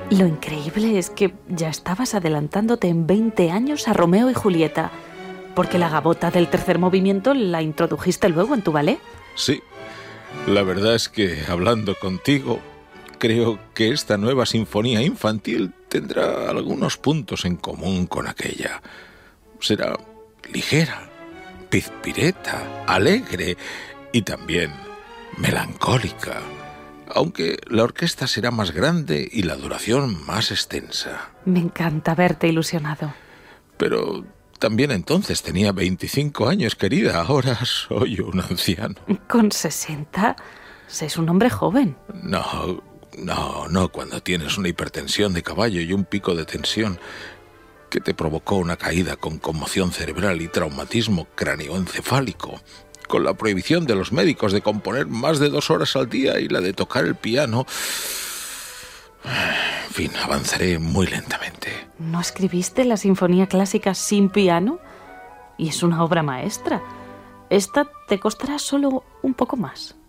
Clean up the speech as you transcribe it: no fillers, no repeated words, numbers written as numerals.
Lo increíble es que ya estabas adelantándote en 20 años a Romeo y Julieta, porque la gavota del tercer movimiento la introdujiste luego en tu ballet. Sí, la verdad es que, hablando contigo, creo que esta nueva sinfonía infantil tendrá algunos puntos en común con aquella. Será ligera, pizpireta, alegre y también melancólica, aunque la orquesta será más grande y la duración más extensa. Me encanta verte ilusionado. Pero también entonces tenía 25 años, querida. Ahora soy un anciano. ¿Con 60? Es un hombre joven. No, cuando tienes una hipertensión de caballo y un pico de tensión que te provocó una caída con conmoción cerebral y traumatismo cráneoencefálico, con la prohibición de los médicos de componer más de 2 horas al día y la de tocar el piano. En fin, avanzaré muy lentamente. ¿No escribiste la sinfonía clásica sin piano? Y es una obra maestra. Esta te costará solo un poco más.